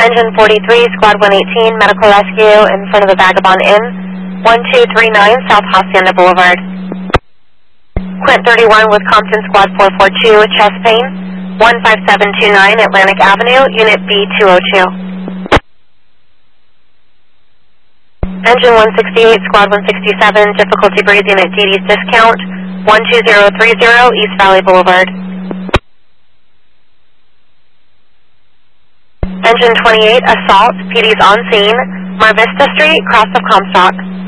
Engine 43, Squad 118, medical rescue in front of the Vagabond Inn, 1239 South Hacienda Boulevard. Quint 31 with Compton Squad 442, chest pain, 15729 Atlantic Avenue, Unit B202. Engine 168, Squad 167, difficulty breathing at DD's discount, 12030 East Valley Boulevard. Engine 28, assault, PD's on scene, Mar Vista Street, cross of Comstock.